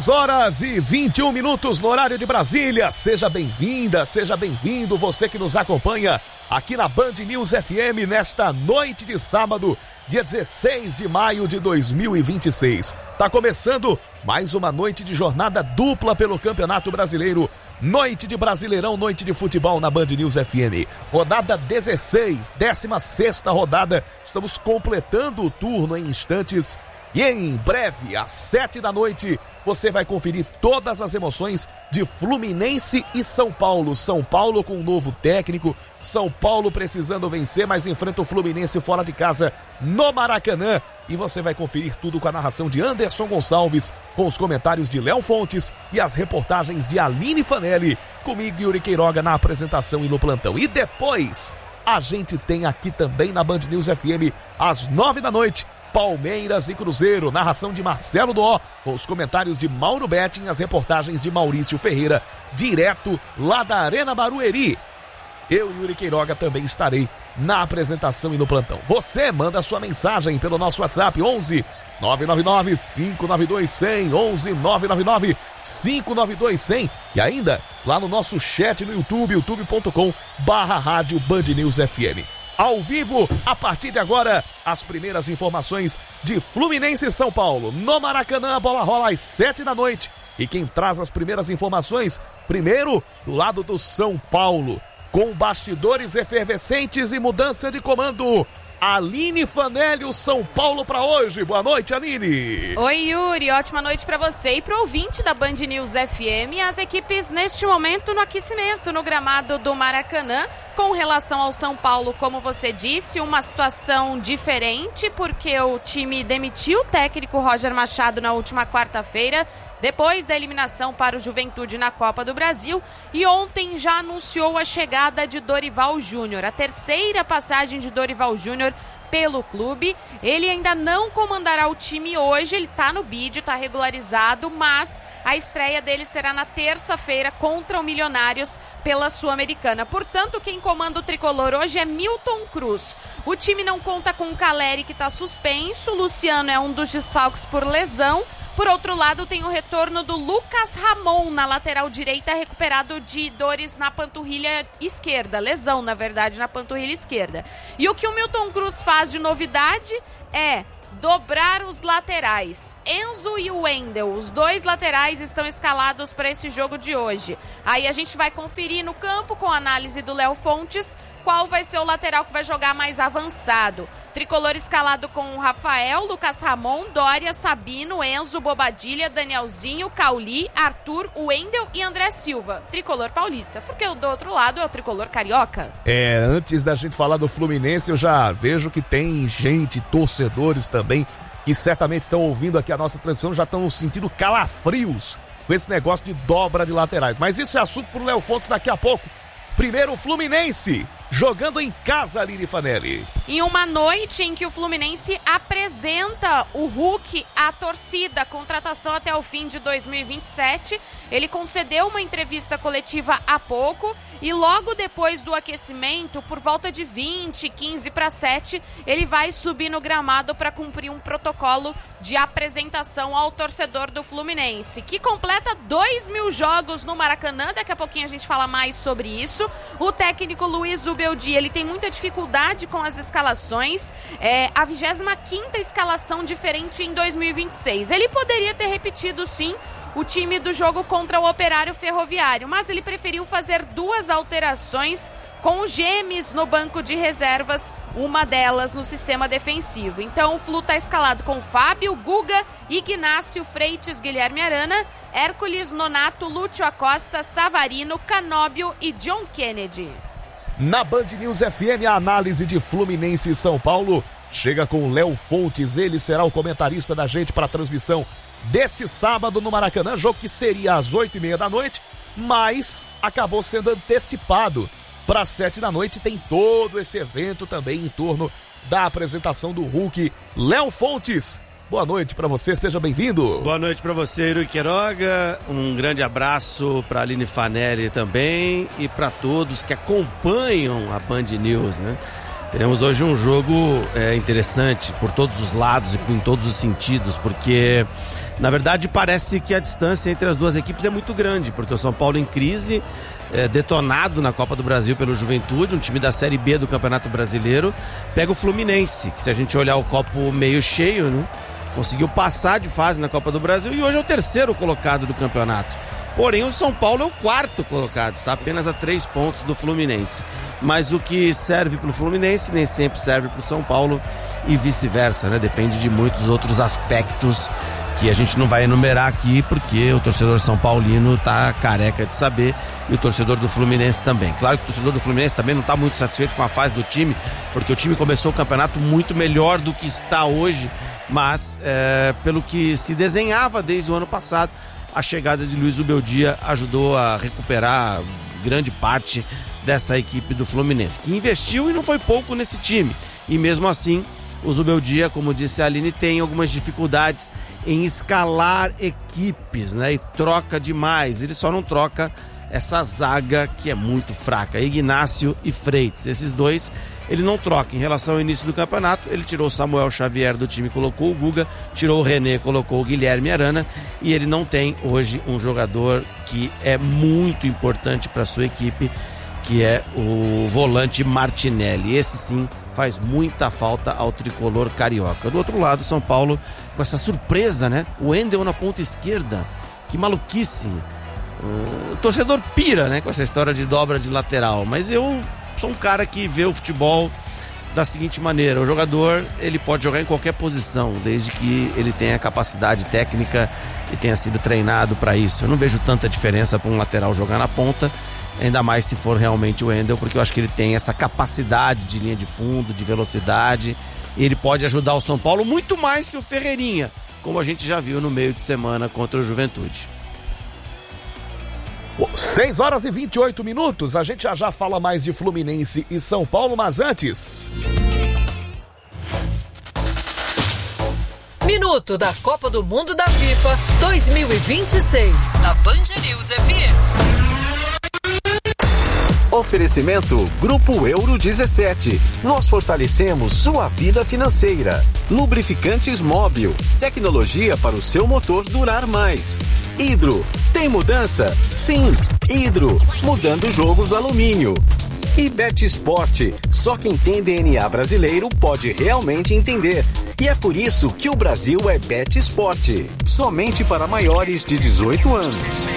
6h21 no horário de Brasília. Seja bem-vinda, seja bem-vindo você que nos acompanha aqui na Band News FM nesta noite de sábado, dia 16 de maio de 2026. Tá começando mais uma noite de jornada dupla pelo Campeonato Brasileiro. Noite de Brasileirão, noite de futebol na Band News FM. Rodada 16, 16ª rodada. Estamos completando o turno em instantes. E em breve, às 7 da noite, você vai conferir todas as emoções de Fluminense e São Paulo. São Paulo com um novo técnico, São Paulo precisando vencer, mas enfrenta o Fluminense fora de casa no Maracanã. E você vai conferir tudo com a narração de Anderson Gonçalves, com os comentários de Léo Fontes e as reportagens de Aline Fanelli, comigo Yuri Queiroga na apresentação e no plantão. E depois, a gente tem aqui também na Band News FM, às 9 da noite, Palmeiras e Cruzeiro, narração de Marcelo Dó, com os comentários de Mauro Betting, as reportagens de Maurício Ferreira, direto lá da Arena Barueri. Eu e Yuri Queiroga também estarei na apresentação e no plantão. Você manda sua mensagem pelo nosso WhatsApp 11 999 592 100, 11 999 592 100, e ainda lá no nosso chat no YouTube, youtube.com/rádio Band News FM. Ao vivo, a partir de agora, as primeiras informações de Fluminense e São Paulo. No Maracanã, a bola rola às 7 da noite. E quem traz as primeiras informações, primeiro, do lado do São Paulo, com bastidores efervescentes e mudança de comando, Aline Fanelli, o São Paulo para hoje. Boa noite, Aline. Oi, Yuri. Ótima noite para você e para o ouvinte da Band News FM. As equipes, neste momento, no aquecimento no gramado do Maracanã. Com relação ao São Paulo, como você disse, uma situação diferente, porque o time demitiu o técnico Roger Machado na última quarta-feira, depois da eliminação para o Juventude na Copa do Brasil, e ontem já anunciou a chegada de Dorival Júnior, a terceira passagem de Dorival Júnior pelo clube. Ele ainda não comandará o time hoje, ele está no bid, está regularizado, mas a estreia dele será na terça-feira contra o Milionários pela Sul-Americana. Portanto, quem comanda o tricolor hoje é Milton Cruz. O time não conta com o Caleri, que está suspenso, o Luciano é um dos desfalques por lesão. Por outro lado, tem o retorno do Lucas Ramon na lateral direita, recuperado de dores na panturrilha esquerda, lesão, na verdade, na panturrilha esquerda. E o que o Milton Cruz faz de novidade é dobrar os laterais. Enzo e o Wendel, os dois laterais estão escalados para esse jogo de hoje. Aí a gente vai conferir no campo, com a análise do Léo Fontes, qual vai ser o lateral que vai jogar mais avançado. Tricolor escalado com o Rafael, Lucas Ramon, Dória, Sabino, Enzo, Bobadilha, Danielzinho, Cauli, Arthur, Wendel e André Silva. Tricolor paulista, porque do outro lado é o tricolor carioca. Antes da gente falar do Fluminense, eu já vejo que tem gente, torcedores também, que certamente estão ouvindo aqui a nossa transmissão, já estão sentindo calafrios com esse negócio de dobra de laterais. Mas isso é assunto pro Léo Fontes daqui a pouco. Primeiro o Fluminense, jogando em casa, Aline Fanelli. Em uma noite em que o Fluminense apresenta o Hulk à torcida, a contratação até o fim de 2027, ele concedeu uma entrevista coletiva há pouco e logo depois do aquecimento, por volta de 15 para 7, ele vai subir no gramado para cumprir um protocolo de apresentação ao torcedor do Fluminense, que completa 2.000 jogos no Maracanã. Daqui a pouquinho a gente fala mais sobre isso. O técnico Luiz Ubeldi, ele tem muita dificuldade com as escalações, a 25ª escalação diferente em 2026. Ele poderia ter repetido, sim, o time do jogo contra o Operário Ferroviário, mas ele preferiu fazer 2 alterações com o Gemes no banco de reservas, uma delas no sistema defensivo. Então o Flu está escalado com Fábio, Guga, Ignácio, Freitas, Guilherme Arana, Hércules, Nonato, Lúcio Acosta, Savarino, Canóbio e John Kennedy. Na Band News FM, a análise de Fluminense e São Paulo chega com o Léo Fontes. Ele será o comentarista da gente para a transmissão deste sábado no Maracanã, jogo que seria às 8h30 da noite, mas acabou sendo antecipado para as 7 da noite. Tem todo esse evento também em torno da apresentação do Hulk. Léo Fontes, boa noite para você, seja bem-vindo. Boa noite para você, Yuri Queiroga. Um grande abraço para Aline Fanelli também e para todos que acompanham a Band News, né? Teremos hoje um jogo interessante por todos os lados e em todos os sentidos, porque Na verdade, parece que a distância entre as duas equipes é muito grande, porque o São Paulo em crise, detonado na Copa do Brasil pelo Juventude, um time da Série B do Campeonato Brasileiro, pega o Fluminense, que se a gente olhar o copo meio cheio, né, conseguiu passar de fase na Copa do Brasil e hoje é o terceiro colocado do campeonato. Porém, o São Paulo é o quarto colocado, está apenas a 3 pontos do Fluminense. Mas o que serve para o Fluminense nem sempre serve para o São Paulo e vice-versa, né? Depende de muitos outros aspectos que a gente não vai enumerar aqui, porque o torcedor são paulino está careca de saber e o torcedor do Fluminense também. Claro que o torcedor do Fluminense também não está muito satisfeito com a fase do time, porque o time começou o campeonato muito melhor do que está hoje, mas pelo que se desenhava desde o ano passado, a chegada de Luiz Zubeldia ajudou a recuperar grande parte dessa equipe do Fluminense, que investiu e não foi pouco nesse time. E mesmo assim, o Zubeldia, como disse a Aline, tem algumas dificuldades em escalar equipes, né? E troca demais. Ele só não troca essa zaga que é muito fraca, Ignácio e Freitas. Esses dois ele não troca. Em relação ao início do campeonato, ele tirou o Samuel Xavier do time, colocou o Guga, tirou o René, colocou o Guilherme Arana, e ele não tem hoje um jogador que é muito importante para a sua equipe, que é o volante Martinelli. Esse sim faz muita falta ao tricolor carioca. Do outro lado, São Paulo com essa surpresa, né? O Wendel na ponta esquerda, que maluquice. O torcedor pira, né, com essa história de dobra de lateral, mas eu sou um cara que vê o futebol da seguinte maneira: o jogador, ele pode jogar em qualquer posição, desde que ele tenha capacidade técnica e tenha sido treinado para isso. Eu não vejo tanta diferença para um lateral jogar na ponta, ainda mais se for realmente o Wendel, porque eu acho que ele tem essa capacidade de linha de fundo, de velocidade, e ele pode ajudar o São Paulo muito mais que o Ferreirinha, como a gente já viu no meio de semana contra o Juventude. 6 horas e 28 minutos, a gente já fala mais de Fluminense e São Paulo, mas antes... Minuto da Copa do Mundo da FIFA 2026, na Band News FM. Oferecimento Grupo Euro 17. Nós fortalecemos sua vida financeira. Lubrificantes Móbil. Tecnologia para o seu motor durar mais. Hidro. Tem mudança? Sim. Hidro. Mudando jogos do alumínio. E Bet Sport. Só quem tem DNA brasileiro pode realmente entender. E é por isso que o Brasil é Bet Sport. Somente para maiores de 18 anos.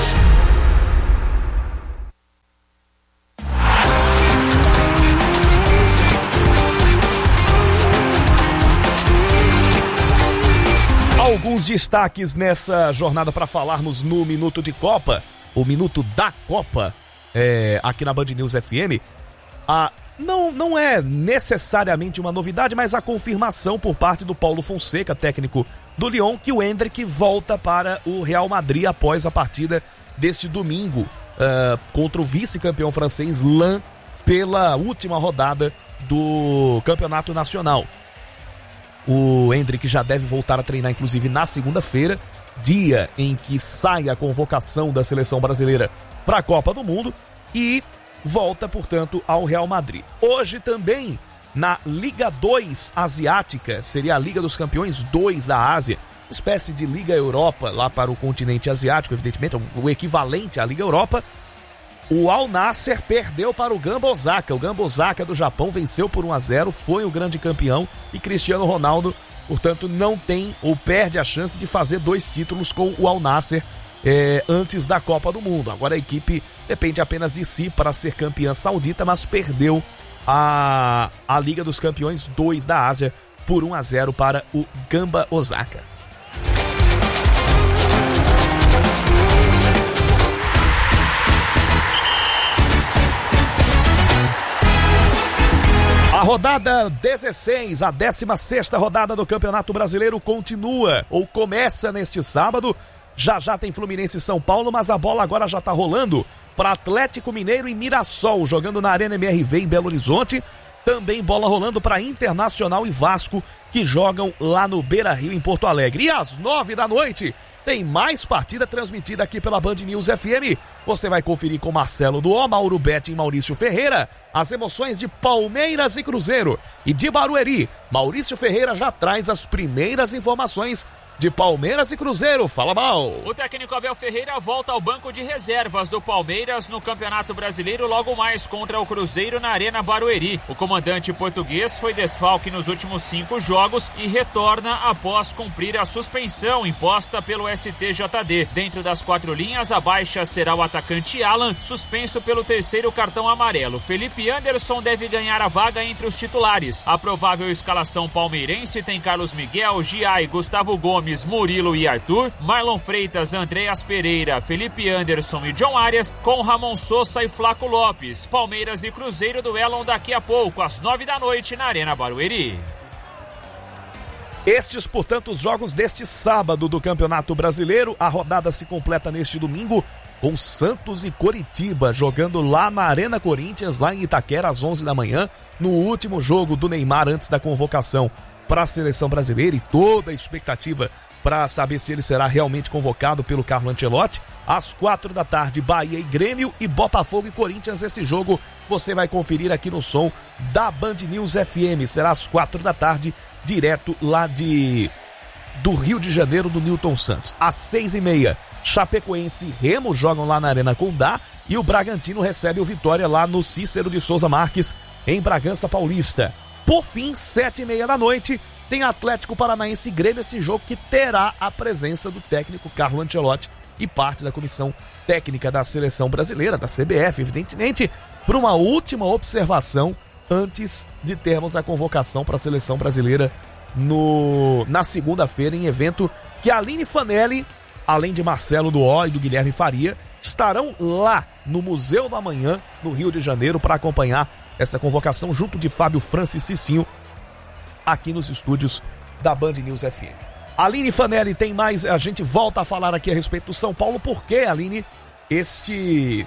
Alguns destaques nessa jornada para falarmos no Minuto de Copa, o Minuto da Copa, aqui na Band News FM. Não é necessariamente uma novidade, mas a confirmação por parte do Paulo Fonseca, técnico do Lyon, que o Endrick volta para o Real Madrid após a partida deste domingo contra o vice-campeão francês Lens pela última rodada do Campeonato Nacional. O Endrick já deve voltar a treinar, inclusive, na segunda-feira, dia em que sai a convocação da seleção brasileira para a Copa do Mundo, e volta, portanto, ao Real Madrid. Hoje também, na Liga 2 Asiática, seria a Liga dos Campeões 2 da Ásia, espécie de Liga Europa lá para o continente asiático, evidentemente, o equivalente à Liga Europa. O Al Nassr perdeu para o Gamba Osaka. O Gamba Osaka do Japão venceu por 1-0, foi o grande campeão, e Cristiano Ronaldo, portanto, não tem ou perde a chance de fazer 2 títulos com o Al Nassr antes da Copa do Mundo. Agora a equipe depende apenas de si para ser campeã saudita, mas perdeu a Liga dos Campeões 2 da Ásia por 1-0 para o Gamba Osaka. A rodada 16, a 16ª rodada do Campeonato Brasileiro continua, ou começa neste sábado. Já tem Fluminense e São Paulo, mas a bola agora já tá rolando para Atlético Mineiro e Mirassol, jogando na Arena MRV em Belo Horizonte. Também bola rolando para Internacional e Vasco, que jogam lá no Beira-Rio, em Porto Alegre. E às 9 da noite tem mais partida transmitida aqui pela Band News FM. Você vai conferir com Marcelo Duó, Mauro Betti e Maurício Ferreira as emoções de Palmeiras e Cruzeiro. E de Barueri, Maurício Ferreira já traz as primeiras informações de Palmeiras e Cruzeiro. Fala, Mal. O técnico Abel Ferreira volta ao banco de reservas do Palmeiras no Campeonato Brasileiro logo mais contra o Cruzeiro na Arena Barueri. O comandante português foi desfalque nos últimos 5 jogos e retorna após cumprir a suspensão imposta pelo STJD. Dentro das 4 linhas, a baixa será o atacante Alan, suspenso pelo 3º cartão amarelo. Felipe Anderson deve ganhar a vaga entre os titulares. A provável escalação palmeirense tem Carlos Miguel, Giai, Gustavo Gomes, Murilo e Arthur, Marlon Freitas, Andreas Pereira, Felipe Anderson e John Arias, com Ramon Sosa e Flaco Lopes. Palmeiras e Cruzeiro duelam daqui a pouco, às 9 da noite, na Arena Barueri. Estes, portanto, os jogos deste sábado do Campeonato Brasileiro. A rodada se completa neste domingo com Santos e Coritiba jogando lá na Arena Corinthians, lá em Itaquera, às 11 da manhã, no último jogo do Neymar antes da convocação para a seleção brasileira, e toda a expectativa para saber se ele será realmente convocado pelo Carlo Ancelotti. Às 4 da tarde, Bahia e Grêmio, e Botafogo e Corinthians. Esse jogo você vai conferir aqui no som da Band News FM. Será às 4 da tarde, direto lá do Rio de Janeiro, do Newton Santos. Às 6h30, Chapecoense e Remo jogam lá na Arena Condá, e o Bragantino recebe o Vitória lá no Cícero de Souza Marques, em Bragança Paulista. Por fim, 7h30 da noite, tem Atlético Paranaense e Grêmio, esse jogo que terá a presença do técnico Carlo Ancelotti e parte da comissão técnica da seleção brasileira, da CBF, evidentemente, para uma última observação antes de termos a convocação para a seleção brasileira na segunda-feira, em evento que a Aline Fanelli, além de Marcelo Duó e do Guilherme Faria, estarão lá no Museu do Amanhã, no Rio de Janeiro, para acompanhar essa convocação junto de Fábio Francis Cicinho, aqui nos estúdios da Band News FM. Aline Fanelli, tem mais, a gente volta a falar aqui a respeito do São Paulo, porque, Aline, esse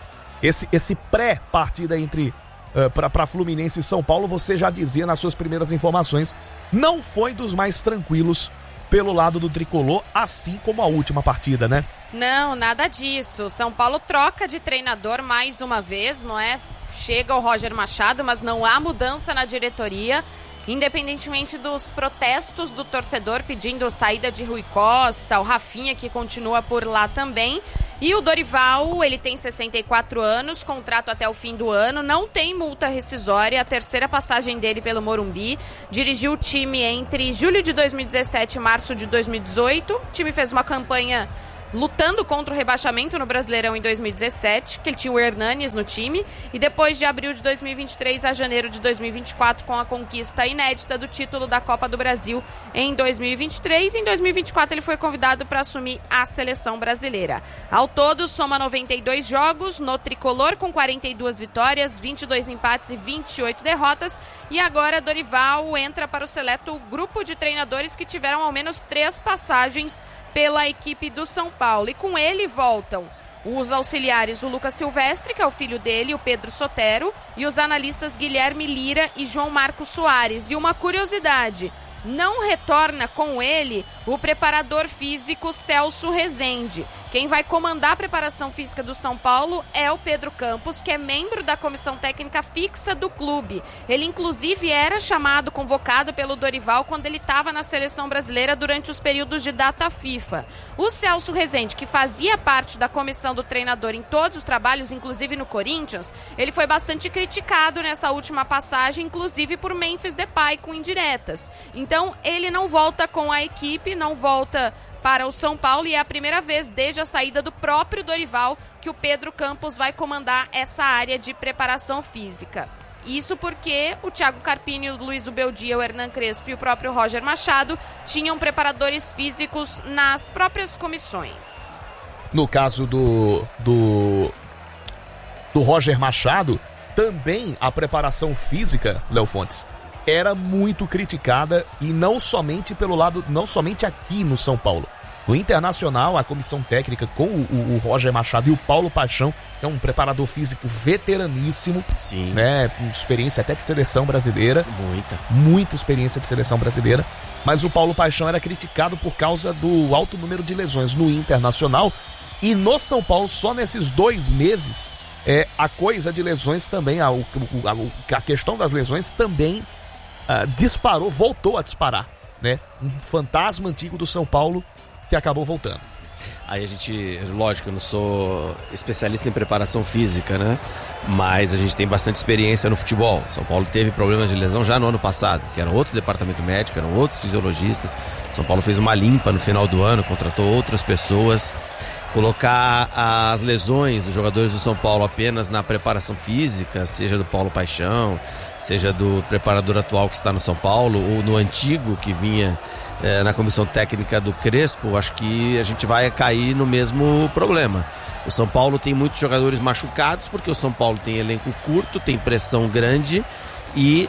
pré-partida entre para Fluminense e São Paulo, você já dizia nas suas primeiras informações, não foi dos mais tranquilos pelo lado do tricolor, assim como a última partida, né? Não, nada disso. São Paulo troca de treinador mais uma vez, não é? Chega o Roger Machado, mas não há mudança na diretoria, independentemente dos protestos do torcedor pedindo saída de Rui Costa, o Rafinha, que continua por lá também. E o Dorival, ele tem 64 anos, contrato até o fim do ano, não tem multa rescisória, a terceira passagem dele pelo Morumbi. Dirigiu o time entre julho de 2017 e março de 2018. O time fez uma campanha lutando contra o rebaixamento no Brasileirão em 2017, que ele tinha o Hernanes no time, e depois de abril de 2023 a janeiro de 2024, com a conquista inédita do título da Copa do Brasil em 2023. Em 2024 ele foi convidado para assumir a seleção brasileira. Ao todo, soma 92 jogos no tricolor, com 42 vitórias, 22 empates e 28 derrotas, e agora Dorival entra para o seleto grupo de treinadores que tiveram ao menos 3 passagens pela equipe do São Paulo. E com ele voltam os auxiliares, o Lucas Silvestre, que é o filho dele, o Pedro Sotero, e os analistas Guilherme Lira e João Marcos Soares. E uma curiosidade, não retorna com ele o preparador físico Celso Rezende. Quem vai comandar a preparação física do São Paulo é o Pedro Campos, que é membro da comissão técnica fixa do clube. Ele, inclusive, era convocado pelo Dorival quando ele estava na seleção brasileira durante os períodos de data FIFA. O Celso Rezende, que fazia parte da comissão do treinador em todos os trabalhos, inclusive no Corinthians, ele foi bastante criticado nessa última passagem, inclusive por Memphis Depay, com indiretas. Então, ele não volta com a equipe, não volta para o São Paulo, e é a primeira vez desde a saída do próprio Dorival que o Pedro Campos vai comandar essa área de preparação física. Isso porque o Thiago Carpini, o Luiz Ubeldia, o Hernan Crespo e o próprio Roger Machado tinham preparadores físicos nas próprias comissões. No caso do Roger Machado, também a preparação física, Léo Fontes, era muito criticada, e não somente pelo lado, não somente aqui no São Paulo. No Internacional, a comissão técnica com o Roger Machado e o Paulo Paixão, que é um preparador físico veteraníssimo. Sim. Né, com experiência até de seleção brasileira. Muita experiência de seleção brasileira. Mas o Paulo Paixão era criticado por causa do alto número de lesões no Internacional. E no São Paulo, só nesses 2 meses, a coisa de lesões também, a questão das lesões também disparou, voltou a disparar. né? Um fantasma antigo do São Paulo que acabou voltando. Aí a gente, lógico, eu não sou especialista em preparação física, né? Mas a gente tem bastante experiência no futebol. São Paulo teve problemas de lesão já no ano passado, que era outro departamento médico, eram outros fisiologistas. São Paulo fez uma limpa no final do ano, contratou outras pessoas. Colocar as lesões dos jogadores do São Paulo apenas na preparação física, seja do Paulo Paixão, seja do preparador atual que está no São Paulo, ou no antigo que vinha na comissão técnica do Crespo, acho que a gente vai cair no mesmo problema. O São Paulo tem muitos jogadores machucados, porque o São Paulo tem elenco curto, tem pressão grande e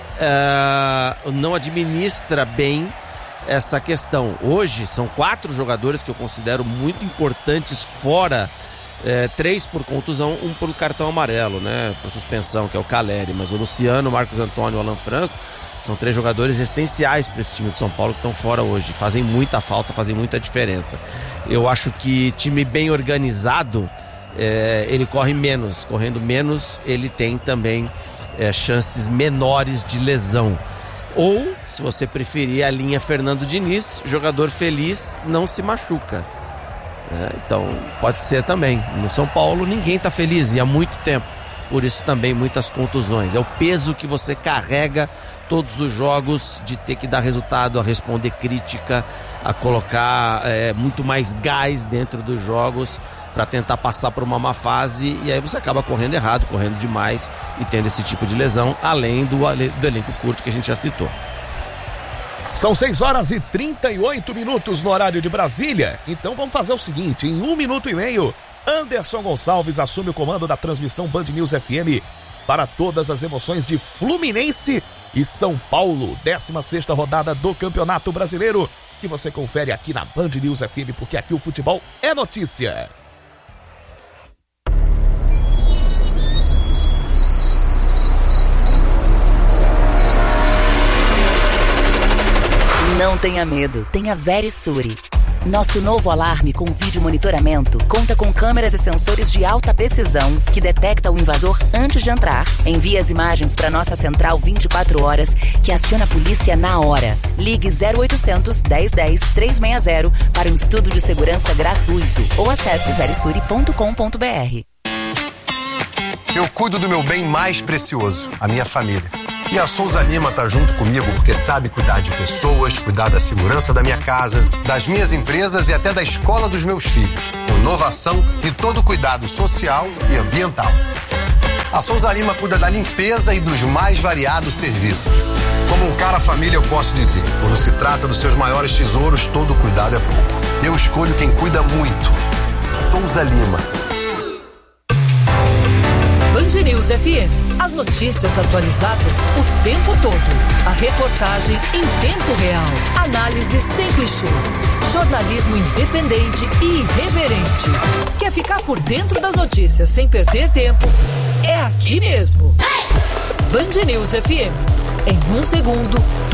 não administra bem essa questão. Hoje são 4 jogadores que eu considero muito importantes fora, 3 por contusão, 1 por cartão amarelo, né? Por suspensão, que é o Caleri, mas o Luciano, o Marcos Antônio e o Alan Franco são 3 jogadores essenciais para esse time de São Paulo que estão fora hoje, fazem muita falta, fazem muita diferença. Eu acho que time bem organizado, ele corre menos, correndo menos ele tem também chances menores de lesão. Ou, se você preferir, a linha Fernando Diniz, jogador feliz não se machuca. Então, pode ser também. No São Paulo, ninguém está feliz e há muito tempo. Por isso também muitas contusões. É o peso que você carrega todos os jogos, de ter que dar resultado, a responder crítica, a colocar muito mais gás dentro dos jogos para tentar passar por uma má fase, e aí você acaba correndo errado, correndo demais e tendo esse tipo de lesão, além do elenco curto que a gente já citou. São 6h38 no horário de Brasília. Então vamos fazer o seguinte, em 1 minuto e meio, Anderson Gonçalves assume o comando da transmissão Band News FM para todas as emoções de Fluminense e São Paulo, 16ª rodada do Campeonato Brasileiro, que você confere aqui na Band News FM, porque aqui o futebol é notícia. Não tenha medo, tenha Verisure. Nosso novo alarme com vídeo monitoramento conta com câmeras e sensores de alta precisão que detecta o invasor antes de entrar. Envia as imagens para nossa central 24 horas, que aciona a polícia na hora. Ligue 0800 1010 360 para um estudo de segurança gratuito ou acesse verisure.com.br. Eu cuido do meu bem mais precioso, a minha família. E a Souza Lima tá junto comigo porque sabe cuidar de pessoas, cuidar da segurança da minha casa, das minhas empresas e até da escola dos meus filhos, com inovação e todo cuidado social e ambiental. A Souza Lima cuida da limpeza e dos mais variados serviços. Como um cara família, eu posso dizer, quando se trata dos seus maiores tesouros, todo cuidado é pouco. Eu escolho quem cuida muito. Souza Lima. Band News FM. As notícias atualizadas o tempo todo. A reportagem em tempo real. Análise sem clichês. Jornalismo independente e irreverente. Quer ficar por dentro das notícias sem perder tempo? É aqui mesmo. Band News FM. Em 1 segundo,